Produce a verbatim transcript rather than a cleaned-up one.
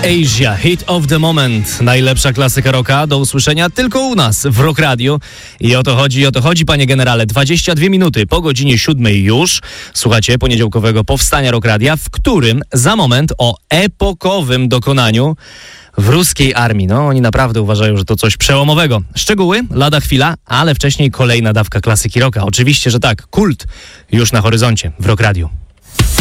Asia, Hit of the Moment. Najlepsza klasyka rocka, do usłyszenia tylko u nas w Rock Radio. I o to chodzi, o to chodzi, panie generale. dwadzieścia dwie minuty po godzinie siódmej już. Słuchacie poniedziałkowego powstania Rock Radia, w którym za moment o epokowym dokonaniu w ruskiej armii. No, oni naprawdę uważają, że to coś przełomowego. Szczegóły lada chwila, ale wcześniej kolejna dawka klasyki rocka. Oczywiście, że tak. Kult już na horyzoncie w Rock Radio.